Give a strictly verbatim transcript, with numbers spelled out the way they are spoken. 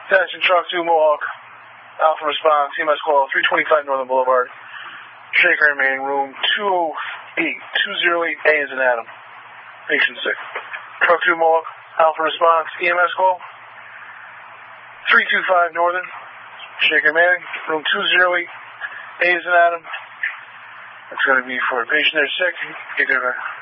Attention, truck two Mohawk. Alpha response, E M S call, three twenty-five Northern Boulevard. Shaker remaining, room two oh eight, two oh eight A is an Adam. Patient sick. Truck two Mohawk, Alpha response, E M S call, three two five Northern. Shaker remaining, room two oh eight A is an Adam. That's going to be for a patient there sick. Get there.